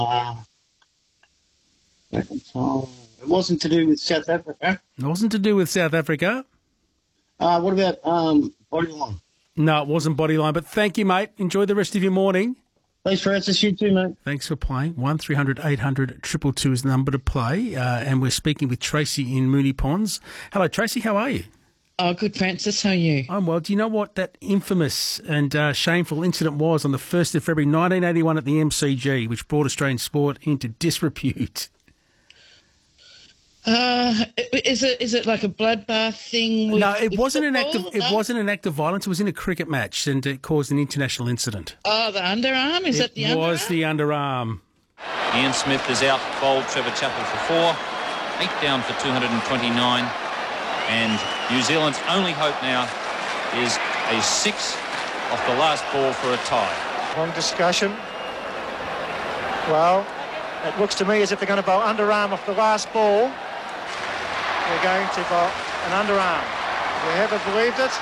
Uh, it wasn't to do with South Africa. It wasn't to do with South Africa. What about Bodyline? No, it wasn't Bodyline, but thank you, mate. Enjoy the rest of your morning. Thanks, Francis. You too, mate. Thanks for playing. 1300 800 222 is the number to play. And we're speaking with Tracy in Moonee Ponds. Hello, Tracy. How are you? Oh, good, Francis. How are you? I'm well. Do you know what that infamous and shameful incident was on the 1st of February 1981 at the MCG, which brought Australian sport into disrepute? Is it like a bloodbath thing? No, it wasn't an act of football? it wasn't an act of violence. It was in a cricket match, and it caused an international incident. Oh, the underarm? Is that the underarm? It was the underarm. Ian Smith is out, bowled Trevor Chappell for 4, 8 down for 229, and New Zealand's only hope now is a 6 off the last ball for a tie. Long discussion. Well, it looks to me as if they're going to bowl underarm off the last ball. They're going to bowl an underarm. We haven't believed it.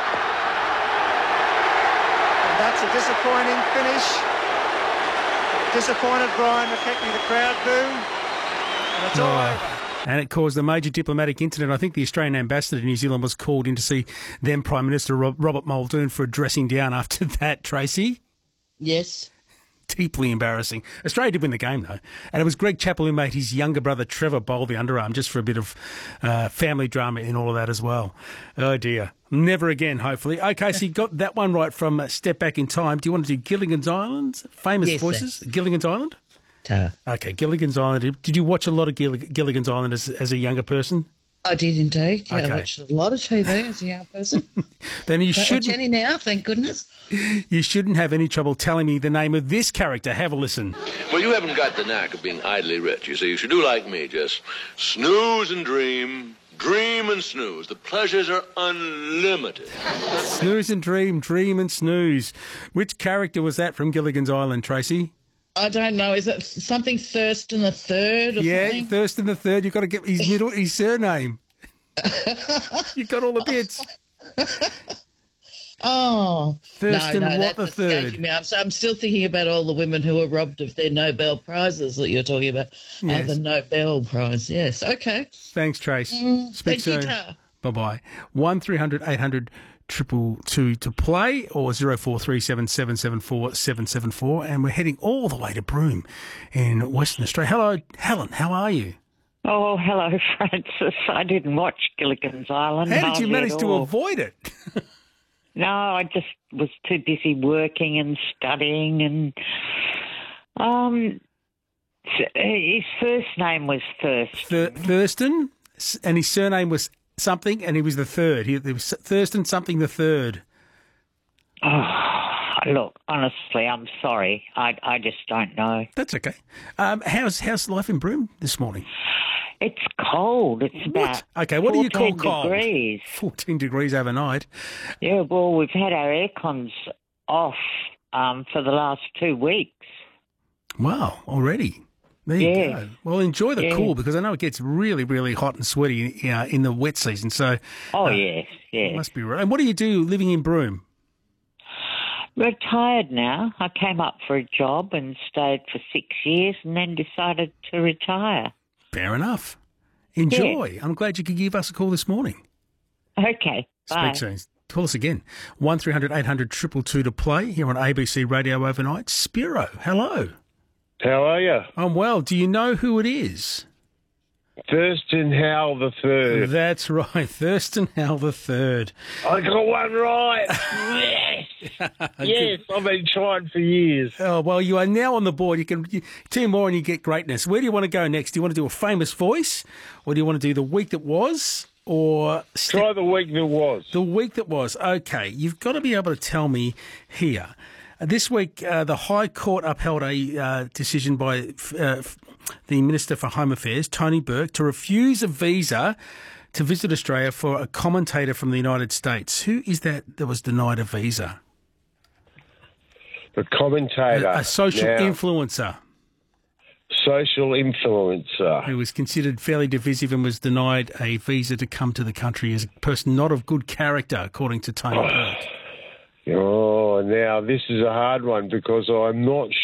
And that's a disappointing finish. Disappointed Brian McKechnie, the crowd boo. And it's all over. And it caused a major diplomatic incident. I think the Australian ambassador to New Zealand was called in to see then Prime Minister Robert Muldoon for a dressing down after that, Tracy. Yes. Deeply embarrassing. Australia did win the game, though. And it was Greg Chappell who made his younger brother Trevor bowl the underarm just for a bit of family drama in all of that as well. Oh, dear. Never again, hopefully. Okay, so you got that one right from Step Back in Time. Do you want to do Gilligan's Island? Famous voices? Sir. Gilligan's Island? Okay, Gilligan's Island. Did you watch a lot of Gilligan's Island as a younger person? I did indeed. Yeah, Okay. I watched a lot of TV as a young person. Then you Don't watch any now, thank goodness. You shouldn't have any trouble telling me the name of this character. Have a listen. Well, you haven't got the knack of being idly rich. You see, you should do like me. Just snooze and dream, dream and snooze. The pleasures are unlimited. Snooze and dream, dream and snooze. Which character was that from Gilligan's Island, Tracy? I don't know. Is it something Thurston the Third or Yeah, something? Thurston the Third. You've got to get his surname. You've got all the bits. Oh, Thurston no, what that's the Third? escaping me. I'm still thinking about all the women who were robbed of their Nobel Prizes that you're talking about. Yes. The Nobel Prize, yes. Okay. Thanks, Trace. Speak Thank you, soon. Ta. Bye-bye. 1300 800 222 to play or 0437 774 774. And we're heading all the way to Broome in Western Australia. Hello, Helen. How are you? Oh, hello, Francis. I didn't watch Gilligan's Island. How did you hardly manage at to all. avoid it? No, I just was too busy working and studying, and his first name was Thurston, and his surname was something, and he was the third. He was Thurston something the third. Oh, look, honestly, I'm sorry. I just don't know. That's okay. How's life in Broome this morning? It's cold. It's about Okay, what do you call 14 cold? degrees. 14 degrees overnight. Yeah, well, we've had our air cons off for the last 2 weeks. Wow, already. There you go. Well, enjoy the cool because I know it gets really, really hot and sweaty in the wet season. So, Yes. it must be right. And what do you do living in Broome? Retired now. I came up for a job and stayed for 6 years and then decided to retire. Fair enough. Enjoy. I'm glad you could give us a call this morning. Okay, bye. Speak soon. Call us again. 1300 800 222 to play here on ABC Radio Overnight. Spiro, hello. How are you? I'm well. Do you know who it is? Thurston Howell the Third. That's right, Thurston Howell the Third. I got one right. Yes. Yes, I've been trying for years. Oh, well, you are now on the board. You can two more and you get greatness. Where do you want to go next? Do you want to do a famous voice or do you want to do the week that was or... Try the week that was. The week that was. Okay, you've got to be able to tell me here. This week, the High Court upheld a decision by the Minister for Home Affairs, Tony Burke, to refuse a visa to visit Australia for a commentator from the United States. Who is that was denied a visa? The commentator. A social influencer. Social influencer. Who was considered fairly divisive and was denied a visa to come to the country as a person not of good character, according to Tony Burke. Oh, now this is a hard one because I'm not